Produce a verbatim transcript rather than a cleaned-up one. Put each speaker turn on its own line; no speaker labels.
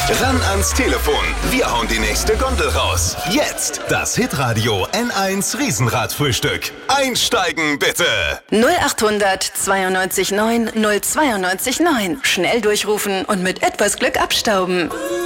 Ran ans Telefon. Wir hauen die nächste Gondel raus. Jetzt das Hitradio N eins Riesenradfrühstück. Einsteigen bitte.
null achthundert zweiundneunzig neun null zweiundneunzig neun. Schnell durchrufen und mit etwas Glück abstauben.